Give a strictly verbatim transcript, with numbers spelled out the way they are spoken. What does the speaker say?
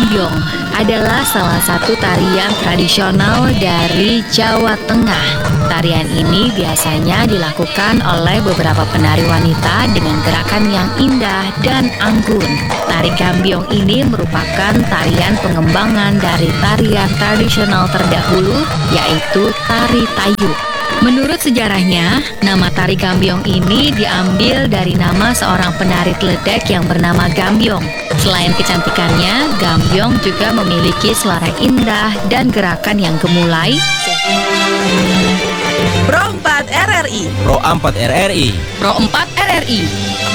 Gambyong adalah salah satu tarian tradisional dari Jawa Tengah. Tarian ini biasanya dilakukan oleh beberapa penari wanita dengan gerakan yang indah dan anggun. Tari Gambyong ini merupakan tarian pengembangan dari tarian tradisional terdahulu, yaitu tari Tayub. Menurut sejarahnya, nama tari Gambyong ini diambil dari nama seorang penari teledek yang bernama Gambyong. Selain kecantikannya, Gambyong juga memiliki suara indah dan gerakan yang gemulai. Pro empat R R I Pro empat R R I Pro empat R R I